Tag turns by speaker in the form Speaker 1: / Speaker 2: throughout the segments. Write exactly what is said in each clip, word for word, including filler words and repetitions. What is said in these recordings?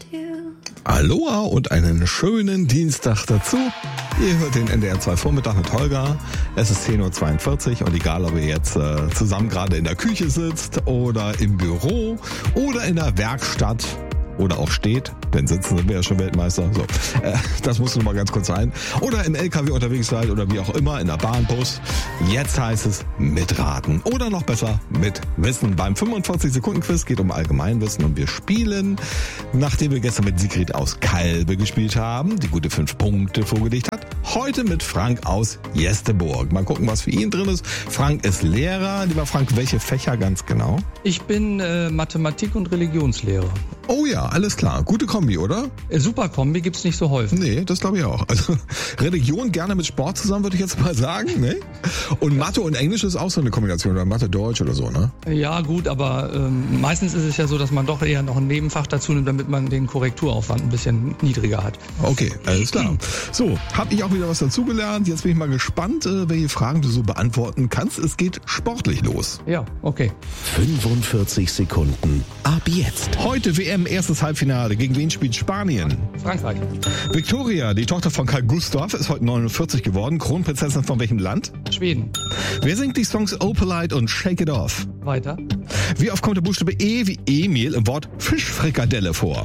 Speaker 1: Aloha und einen schönen Dienstag dazu. Ihr hört den N D R zwei Vormittag mit Holger. Es ist zehn Uhr zweiundvierzig und egal, ob ihr jetzt äh, zusammen gerade in der Küche sitzt oder im Büro oder in der Werkstatt oder auch steht, denn sitzen sind wir ja schon Weltmeister. So, äh, das muss nur mal ganz kurz sein. Oder im L K W unterwegs seid oder wie auch immer, in der Bahn, Bus. Jetzt heißt es mitraten. Oder noch besser, mit Wissen. Beim fünfundvierzig-Sekunden-Quiz geht um Allgemeinwissen und wir spielen, nachdem wir gestern mit Sigrid aus Kalbe gespielt haben, die gute fünf Punkte vorgelegt hat, heute mit Frank aus Jesteburg. Mal gucken, was für ihn drin ist. Frank ist Lehrer. Lieber Frank, welche Fächer ganz genau?
Speaker 2: Ich bin äh, Mathematik- und Religionslehrer.
Speaker 1: Oh ja, alles klar. Gute Kombi, oder?
Speaker 2: Äh, super Kombi gibt's nicht so häufig.
Speaker 1: Nee, das glaube ich auch. Also Religion gerne mit Sport zusammen, würde ich jetzt mal sagen. Ne? Und Mathe und Englisch ist auch so eine Kombination, oder Mathe-Deutsch oder so, ne?
Speaker 2: Ja, gut, aber ähm, meistens ist es ja so, dass man doch eher noch ein Nebenfach dazu nimmt, damit man den Korrekturaufwand ein bisschen niedriger hat.
Speaker 1: Okay, alles klar. So, habe ich auch wieder was dazugelernt. Jetzt bin ich mal gespannt, welche Fragen du so beantworten kannst. Es geht sportlich los.
Speaker 2: Ja, okay.
Speaker 3: fünfundvierzig Sekunden ab jetzt.
Speaker 1: Heute W M erstes Halbfinale. Gegen wen spielt Spanien?
Speaker 2: Frankreich.
Speaker 1: Victoria, die Tochter von Karl Gustav, ist heute neunundvierzig geworden. Kronprinzessin von welchem Land?
Speaker 2: Schweden.
Speaker 1: Wer singt die Songs Oh Polite und Shake It Off?
Speaker 2: Weiter.
Speaker 1: Wie oft kommt der Buchstabe E wie Emil im Wort Fischfrikadelle vor?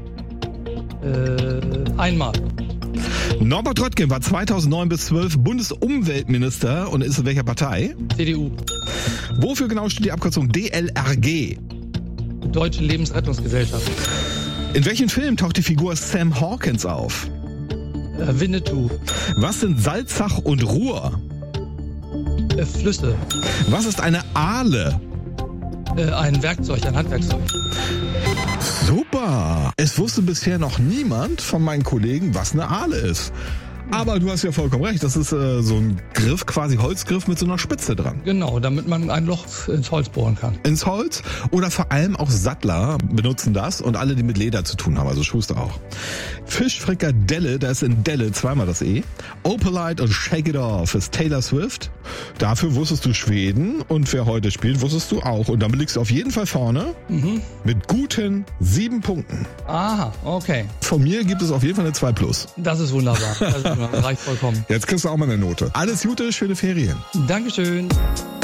Speaker 2: Äh, einmal.
Speaker 1: Norbert Röttgen war zweitausendneun bis zwölf Bundesumweltminister und ist in welcher Partei?
Speaker 2: C D U.
Speaker 1: Wofür genau steht die Abkürzung D L R G?
Speaker 2: Deutsche Lebensrettungsgesellschaft.
Speaker 1: In welchem Film taucht die Figur Sam Hawkins auf?
Speaker 2: Äh, Winnetou.
Speaker 1: Was sind Salzach und Ruhr?
Speaker 2: Äh, Flüsse.
Speaker 1: Was ist eine Ahle?
Speaker 2: Äh, ein Werkzeug, ein Handwerkzeug.
Speaker 1: Super! Es wusste bisher noch niemand von meinen Kollegen, was eine Ahle ist. Aber du hast ja vollkommen recht, das ist äh, so ein Griff, quasi Holzgriff mit so einer Spitze dran.
Speaker 2: Genau, damit man ein Loch ins Holz bohren kann.
Speaker 1: Ins Holz oder vor allem auch Sattler benutzen das und alle, die mit Leder zu tun haben, also Schuster auch. Fischfrikadelle, da ist in Delle zweimal das E. Opalite und Shake It Off ist Taylor Swift. Dafür wusstest du Schweden und wer heute spielt, wusstest du auch. Und damit liegst du auf jeden Fall vorne
Speaker 2: Mhm.
Speaker 1: mit guten sieben Punkten.
Speaker 2: Aha, okay.
Speaker 1: Von mir gibt es auf jeden Fall eine zwei plus.
Speaker 2: Das ist wunderbar. Das ist wunderbar. Reicht vollkommen.
Speaker 1: Jetzt kriegst du auch mal eine Note. Alles Gute, schöne Ferien.
Speaker 2: Dankeschön.